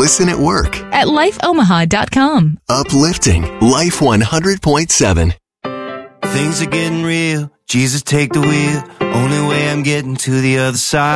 listen at work. At lifeomaha.com. Uplifting Life 100.7. Things are getting real. Jesus, take the wheel. Only way I'm getting to the other side.